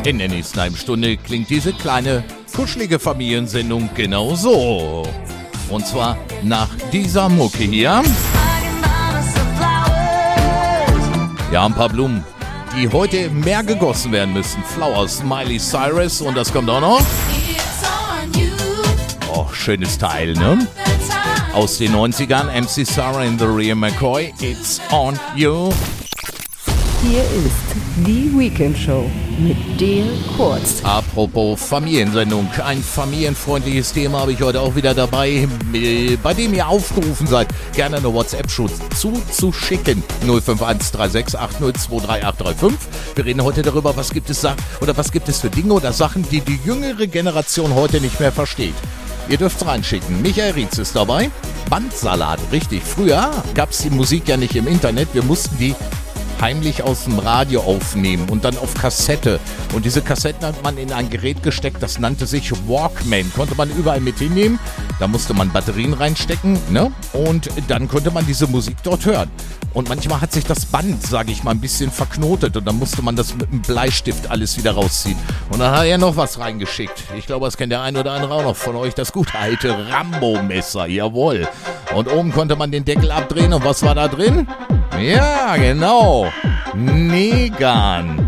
In der nächsten halben Stunde klingt diese kleine, kuschelige Familiensendung genau so. Und zwar nach dieser Mucke hier. Ja, ein paar Blumen, die heute mehr gegossen werden müssen. Flowers, Miley Cyrus und das kommt auch noch. Oh, schönes Teil, ne? Aus den 90ern, MC Sarah and the Real McCoy, It's on You. Hier ist die Weekend Show mit Dale Kurz. Apropos Familiensendung, ein familienfreundliches Thema habe ich heute auch wieder dabei, bei dem ihr aufgerufen seid, gerne eine WhatsApp-Show zuzuschicken. 05136802385. Wir reden heute darüber, was gibt es für Dinge oder Sachen, die die jüngere Generation heute nicht mehr versteht. Ihr dürft's reinschicken. Michael Rietz ist dabei. Bandsalat, richtig. Früher gab es die Musik ja nicht im Internet. Wir mussten die heimlich aus dem Radio aufnehmen und dann auf Kassette. Und diese Kassetten hat man in ein Gerät gesteckt, das nannte sich Walkman. Konnte man überall mit hinnehmen. Da musste man Batterien reinstecken, ne? Und dann konnte man diese Musik dort hören. Und manchmal hat sich das Band, sage ich mal, ein bisschen verknotet und dann musste man das mit einem Bleistift alles wieder rausziehen. Und dann hat er noch was reingeschickt. Ich glaube, das kennt der ein oder andere auch noch von euch. Das gute alte Rambo-Messer, jawohl. Und oben konnte man den Deckel abdrehen und was war da drin? Ja, genau. Negan.